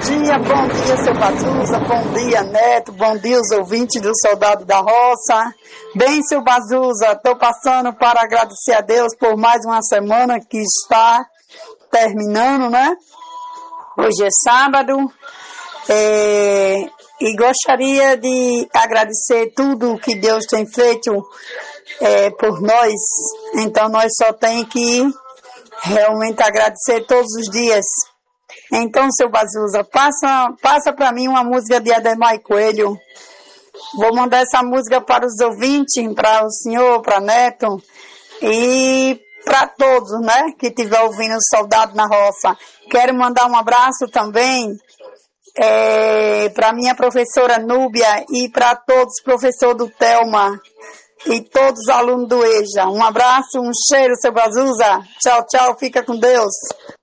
bom dia, seu Bazuza, bom dia, Neto, bom dia, os ouvintes do Soldado da Roça. Bem, seu Bazuza, estou passando para agradecer a Deus por mais uma semana que está terminando, né? Hoje é sábado, e gostaria de agradecer tudo que Deus tem feito por nós. Então, nós só tem que realmente agradecer todos os dias. Então, seu Bazuza, passa para mim uma música de Ademar Coelho. Vou mandar essa música para os ouvintes, para o senhor, para Neto e para todos, né, que estiver ouvindo o Soldado na Roça. Quero mandar um abraço também para minha professora Núbia e para todos os professores do Telma e todos os alunos do EJA. Um abraço, um cheiro, seu Bazuza. Tchau, tchau, fica com Deus.